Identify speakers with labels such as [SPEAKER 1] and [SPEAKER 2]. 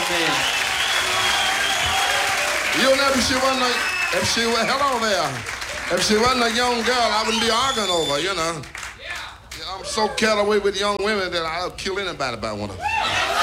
[SPEAKER 1] man.
[SPEAKER 2] You know, if she was, hello there. If she wasn't a young girl, I wouldn't be arguing over her, you know. I'm so carried away with young women that I'll kill anybody by one of them.